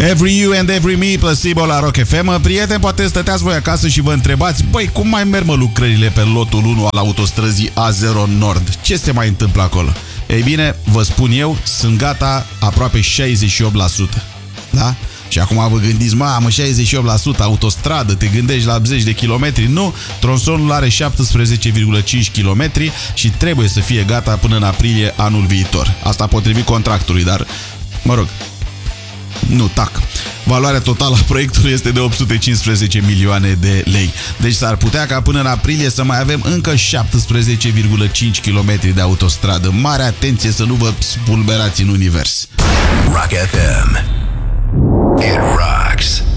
Every You and Every Me, Placebo la Rock FM. Prieteni, poate stăteați voi acasă și vă întrebați: băi, cum mai merg lucrările pe lotul 1 al autostrăzii A0 Nord? Ce se mai întâmplă acolo? Ei bine, vă spun eu, sunt gata aproape 68%. Da? Și acum vă gândiți: mamă, 68% autostradă, te gândești la 80 de kilometri. Nu, tronsonul are 17,5 km și trebuie să fie gata până în aprilie anul viitor. Asta potrivit contractului, dar, mă rog, nu, tac. Valoarea totală a proiectului este de 815 milioane de lei. Deci s-ar putea ca până în aprilie să mai avem încă 17,5 km de autostradă. Mare atenție să nu vă spulberați în univers. Rock FM. It rocks.